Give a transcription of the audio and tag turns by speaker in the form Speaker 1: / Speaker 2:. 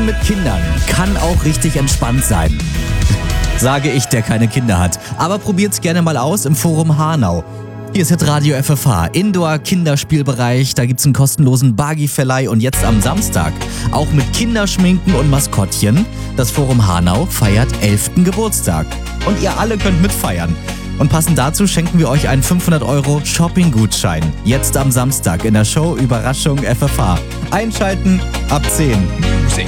Speaker 1: Spielen mit Kindern kann auch richtig entspannt sein. Sage ich, der keine Kinder hat. Aber probiert's gerne mal aus im Forum Hanau. Hier ist Hitradio FFH, Indoor-Kinderspielbereich. Da gibt's einen kostenlosen Buggy-Verleih und jetzt am Samstag auch mit Kinderschminken und Maskottchen. Das Forum Hanau feiert 11. Geburtstag. Und ihr alle könnt mitfeiern. Und passend dazu schenken wir euch einen 500 € Shopping-Gutschein. Jetzt am Samstag in der Show Überraschung FFH. Einschalten ab 10.